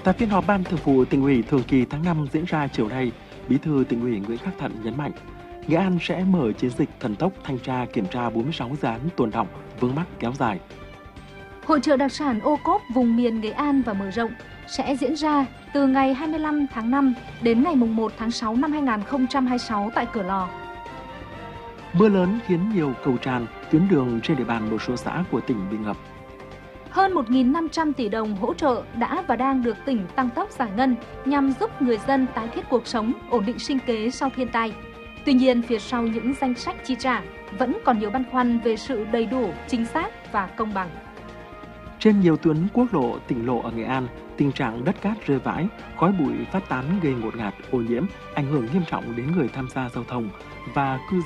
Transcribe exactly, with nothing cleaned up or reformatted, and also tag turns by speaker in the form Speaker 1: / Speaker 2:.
Speaker 1: Tại phiên họp Ban Thường vụ Tỉnh ủy thường kỳ tháng năm diễn ra chiều nay, Bí thư Tỉnh ủy Nguyễn Khắc Thận nhấn mạnh, Nghệ An sẽ mở chiến dịch thần tốc thanh tra kiểm tra bốn mươi sáu dự án tồn đọng, vướng mắc kéo dài.
Speaker 2: Hội chợ đặc sản ô cốp vùng miền Nghệ An và mở rộng sẽ diễn ra từ ngày hai mươi lăm tháng năm đến ngày mùng một tháng sáu năm hai nghìn không trăm hai mươi sáu tại Cửa Lò.
Speaker 1: Mưa lớn khiến nhiều cầu tràn, tuyến đường trên địa bàn một số xã của tỉnh bị ngập.
Speaker 2: Hơn một nghìn năm trăm tỷ đồng hỗ trợ đã và đang được tỉnh tăng tốc giải ngân nhằm giúp người dân tái thiết cuộc sống, ổn định sinh kế sau thiên tai. Tuy nhiên, phía sau những danh sách chi trả vẫn còn nhiều băn khoăn về sự đầy đủ, chính xác và công bằng.
Speaker 1: Trên nhiều tuyến quốc lộ, tỉnh lộ ở Nghệ An, tình trạng đất cát rơi vãi, khói bụi phát tán gây ngột ngạt, ô nhiễm, ảnh hưởng nghiêm trọng đến người tham gia giao thông và cư